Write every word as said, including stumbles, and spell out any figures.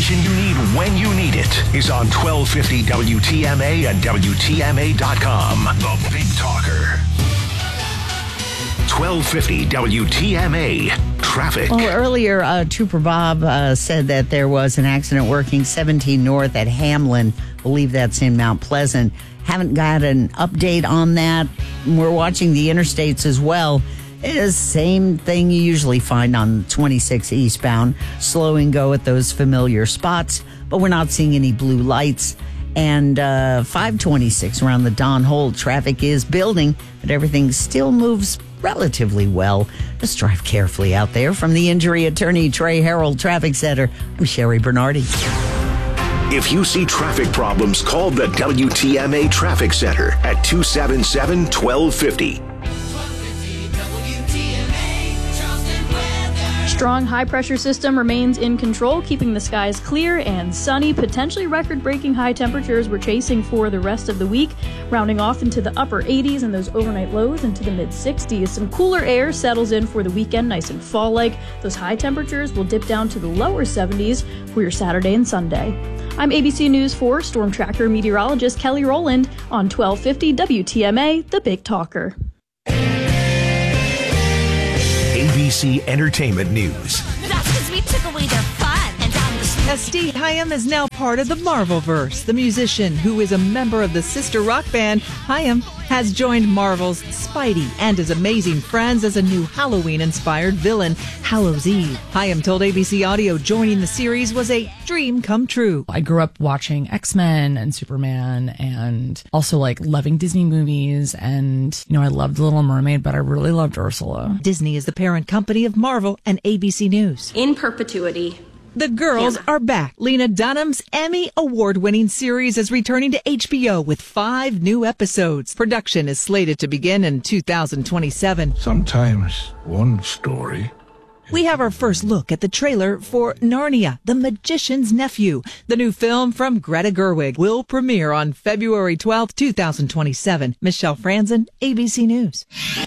information you need when you need it is on twelve fifty W T M A and W T M A dot com. The Big Talker. twelve fifty W T M A traffic. Well, earlier, uh, Trooper Bob uh, said that there was an accident working seventeen North at Hamlin. I believe that's in Mount Pleasant. Haven't got an update on that. We're watching the interstates as well. It is the same thing you usually find on twenty-six eastbound. Slow and go at those familiar spots, but we're not seeing any blue lights. And uh, five twenty-six around the Don Holt, traffic is building, but everything still moves relatively well. Just drive carefully out there. From the injury attorney, Trey Harold Traffic Center, I'm Sherry Bernardi. If you see traffic problems, call the W T M A Traffic Center at two seven seven, one two five zero. Strong high-pressure system remains in control, keeping the skies clear and sunny. Potentially record-breaking high temperatures we're chasing for the rest of the week, rounding off into the upper eighties and those overnight lows into the mid-sixties. Some cooler air settles in for the weekend, nice and fall-like. Those high temperatures will dip down to the lower seventies for your Saturday and Sunday. I'm A B C News four Storm Tracker meteorologist Kelly Rowland on twelve fifty W T M A, The Big Talker. A B C Entertainment News. That's because we took away their fun and down the street. Steve Hyam is now part of the Marvelverse. The musician, who is a member of the sister rock band Hyam, has joined Marvel's Spidey and his amazing friends as a new Halloween-inspired villain, Hallows' Eve. Hyam told A B C Audio joining the series was a dream come true. I grew up watching X-Men and Superman and also like loving Disney movies. And, you know, I loved Little Mermaid, but I really loved Ursula. Disney is the parent company of Marvel and A B C News. In perpetuity. The girls Hannah. are back. Lena Dunham's Emmy award-winning series is returning to H B O with five new episodes. Production is slated to begin in two thousand twenty-seven. Sometimes one story. We have our first look at the trailer for Narnia, The Magician's Nephew. The new film from Greta Gerwig will premiere on February twelfth, two thousand twenty-seven. Michelle Franzen, A B C News.